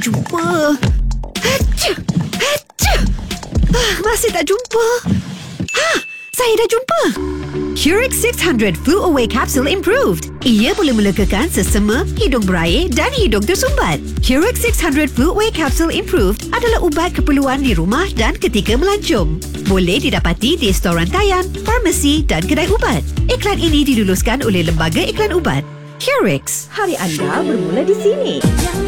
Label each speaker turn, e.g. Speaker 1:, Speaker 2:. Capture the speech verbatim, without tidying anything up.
Speaker 1: jumpa. Hacha! Hacha! Ah, masih tak jumpa. Ha! Saya dah jumpa. Curix six hundred Flu Away Capsule Improved. Ia boleh melegakan sesama, hidung berair dan hidung tersumbat. Curix six hundred Flu Away Capsule Improved adalah ubat keperluan di rumah dan ketika melancong. Boleh didapati di store rantaian, farmasi dan kedai ubat. Iklan ini diluluskan oleh Lembaga Iklan Ubat. Curix.
Speaker 2: Hari anda bermula di sini.